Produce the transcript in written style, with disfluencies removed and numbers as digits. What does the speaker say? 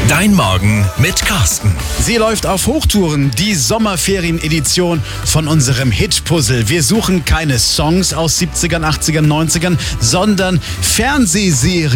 Dein Morgen mit Carsten. Sie läuft auf Hochtouren, die Sommerferien-Edition von unserem Hit-Puzzle. Wir suchen keine Songs aus 70ern, 80ern, 90ern, sondern Fernsehserien.